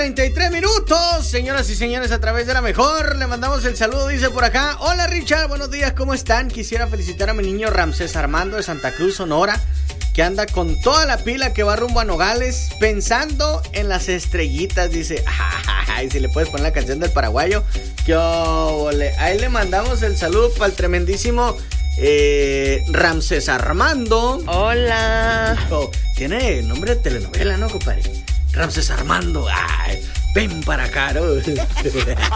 33 minutos, señoras y señores, a través de la mejor. Le mandamos el saludo, dice por acá. Hola Richard, buenos días, ¿cómo están? Quisiera felicitar a mi niño Ramsés Armando de Santa Cruz, Sonora, que anda con toda la pila, que va rumbo a Nogales, pensando en las estrellitas, dice. Ay, si le puedes poner la canción del paraguayo. ¡Qué óvole! Ahí le mandamos el saludo para el tremendísimo Ramsés Armando. Hola. Oh, tiene nombre de telenovela, ¿no, compadre? Ramsés Armando. Ay, ven para acá, ¿no?